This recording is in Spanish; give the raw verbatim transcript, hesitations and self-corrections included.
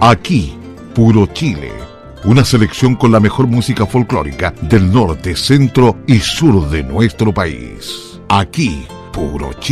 Aquí, Puro Chile. Una selección con la mejor música folclórica del norte, centro y sur de nuestro país. Aquí, Puro Chile.